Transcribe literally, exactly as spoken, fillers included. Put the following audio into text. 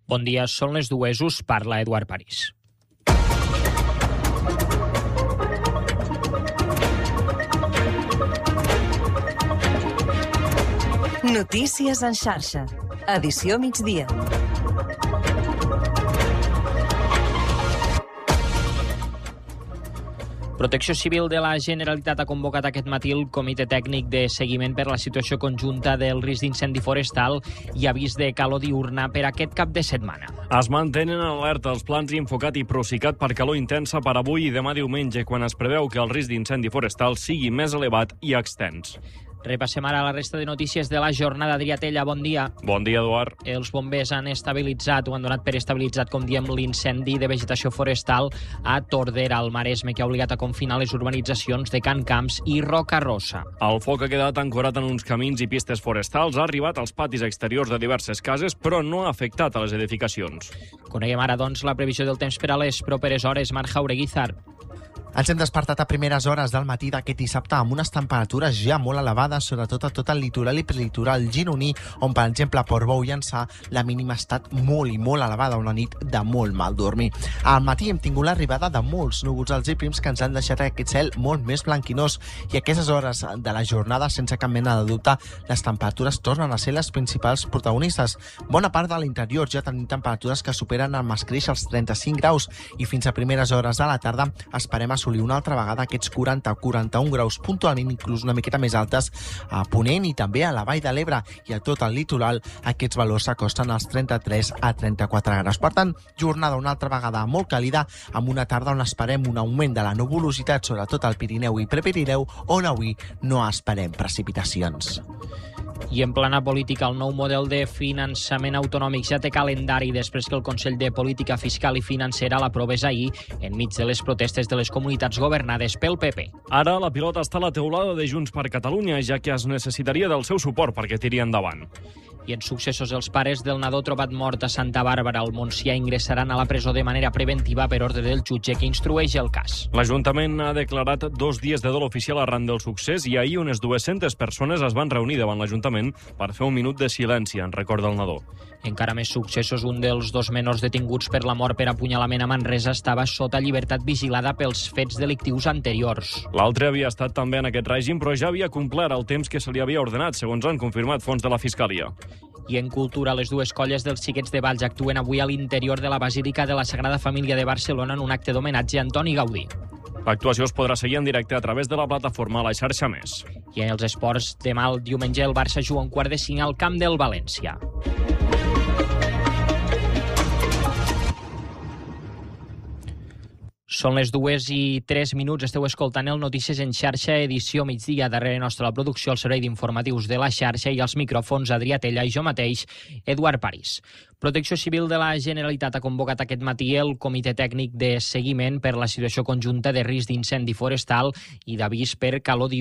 Bon dia, són les dues, us parla Eduard París. Notícies en xarxa. Edició migdia. Protecció Civil de la Generalitat ha convocat aquest matí el Comitè Tècnic de Seguiment per la situació conjunta del risc d'incendi forestal i avís de calor diurna per aquest cap de setmana. Es mantenen en alerta els plans Infocat i Procicat per calor intensa per avui i demà diumenge, quan es preveu que el risc d'incendi forestal sigui més elevat i extens. Repassem ara la resta de notícies de la jornada. Adrià Tella, bon dia. Bon dia, Eduard. Els bombers han estabilitzat o han donat per estabilitzat, com diem, l'incendi de vegetació forestal a Tordera, al Maresme, que ha obligat a confinar les urbanitzacions de Can Camps i Roca Rossa. El foc ha quedat ancorat en uns camins i pistes forestals, ha arribat als patis exteriors de diverses cases, però no ha afectat a les edificacions. Coneguem ara, doncs, la previsió del temps per a les properes hores. Marc Jaureguizar. Ens hem despertat a primeres hores del matí d'aquest dissabte amb unes temperatures ja molt elevades, sobretot a tot el litoral i prelitoral gironí, on, per exemple, a Portbou i Ençà, la mínima ha estat molt i molt elevada, una nit de molt mal dormir. Al matí hem tingut l'arribada de molts núvols alts i prims que ens han deixat aquest cel molt més blanquinós, i a aquestes hores de la jornada, sense cap mena de dubte, les temperatures tornen a ser les principals protagonistes. Bona part de l'interior ja tenim temperatures que superen amb escreix els trenta-cinc graus, i fins a primeres hores de la tarda esperem assolir una altra vegada aquests quaranta o quaranta-un graus, puntualment inclús una miqueta més altes a Ponent i també a la Vall de l'Ebre, i a tot el litoral aquests valors s'acosten als trenta-tres a trenta-quatre graus. Per tant, jornada una altra vegada molt càlida, amb una tarda on esperem un augment de la nuvolositat, sobretot al Pirineu i Prepirineu, on avui no esperem precipitacions. I en plana política, el nou model de finançament autonòmic ja té calendari després que el Consell de Política Fiscal i Financera l'aprovés ahir enmig de les protestes de les comunitats governades pel P P. Ara la pilota està a la teulada de Junts per Catalunya, ja que es necessitaria del seu suport perquè tiri endavant. I en successos, els pares del nadó trobat mort a Santa Bàrbara al Montsià ingressaran a la presó de manera preventiva per ordre del jutge que instrueix el cas. L'Ajuntament ha declarat dos dies de dol oficial arran del succés i ahir unes dues-centes persones es van reunir davant l'Ajuntament per fer un minut de silenci en record del nadó. Encara més successos, un dels dos menors detinguts per la mort per apunyalament a Manresa estava sota llibertat vigilada pels fets delictius anteriors. L'altre havia estat també en aquest règim, però ja havia complert el temps que se li havia ordenat, segons han confirmat fons de la Fiscalia. I en cultura, les dues colles dels Xiquets de Valls actuen avui a l'interior de la Basílica de la Sagrada Família de Barcelona en un acte d'homenatge a Antoni Gaudí. L'actuació es podrà seguir en directe a través de la plataforma a la xarxa Més. I en els esports, demà el diumenge el Barça juga un quart de cinc al camp del València. Són les dues i tres minuts, esteu escoltant el Notícies en xarxa, edició migdia. Darrere nostra la producció, el servei d'informatius de la xarxa, i els micròfons Adrià Tella i jo mateix, Eduard París. Protecció Civil de la Generalitat ha convocat aquest matí el Comitè Tècnic de Seguiment per la situació conjunta de risc d'incendi forestal i d'avís per calor diurna